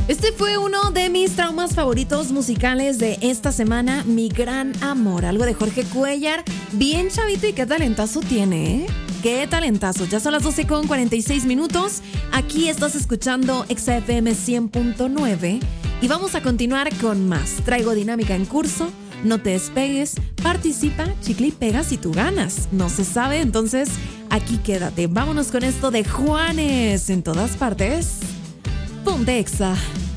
Este fue uno de mis traumas favoritos musicales de esta semana, Mi Gran Amor, algo de Jorge Cuellar, bien chavito y qué talentazo tiene, ¿eh? Qué talentazo. Ya son las 12:46. Aquí estás escuchando XFM 100.9 y vamos a continuar con más. Traigo dinámica en curso. No te despegues, participa, chicle y pega si tú ganas. No se sabe, entonces aquí quédate. Vámonos con esto de Juanes en todas partes. Ponte Exa.